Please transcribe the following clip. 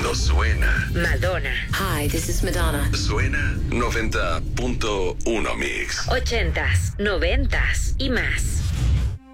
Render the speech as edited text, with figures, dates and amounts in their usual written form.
No suena. Madonna. Hi, this is Madonna. Suena 90.1 Mix. 80s, 90s y más.